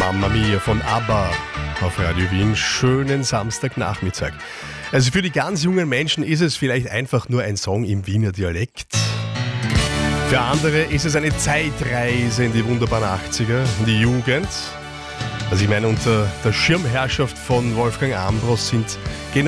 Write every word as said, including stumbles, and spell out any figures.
Mamma Mia von ABBA auf Radio Wien. Schönen Samstagnachmittag. Also für die ganz jungen Menschen ist es vielleicht einfach nur ein Song im Wiener Dialekt. Für andere ist es eine Zeitreise in die wunderbaren achtziger, in die Jugend. Also ich meine, unter der Schirmherrschaft von Wolfgang Ambros sind